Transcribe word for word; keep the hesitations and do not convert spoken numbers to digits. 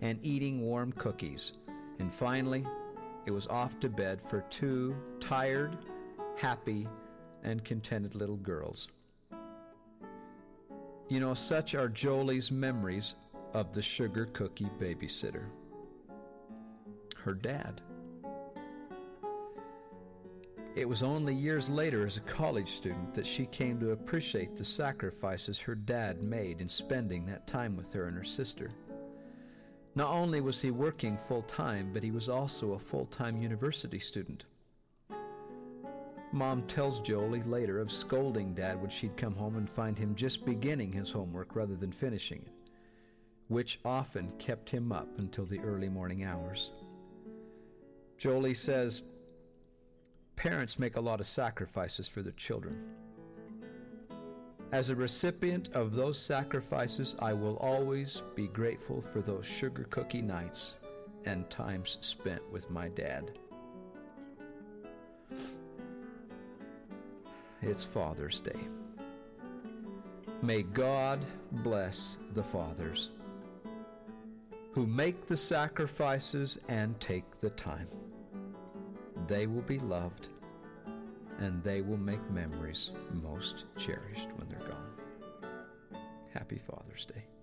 and eating warm cookies. And finally, it was off to bed for two tired, happy, and contented little girls. You know, such are Jolie's memories of the sugar cookie babysitter. Her dad. It was only years later as a college student that she came to appreciate the sacrifices her dad made in spending that time with her and her sister. Not only was he working full-time, but he was also a full-time university student. Mom tells Jolie later of scolding Dad when she'd come home and find him just beginning his homework rather than finishing it, which often kept him up until the early morning hours. Jolie says, "Parents make a lot of sacrifices for their children. As a recipient of those sacrifices, I will always be grateful for those sugar cookie nights and times spent with my dad." It's Father's Day. May God bless the fathers who make the sacrifices and take the time. They will be loved, and they will make memories most cherished when they're gone. Happy Father's Day.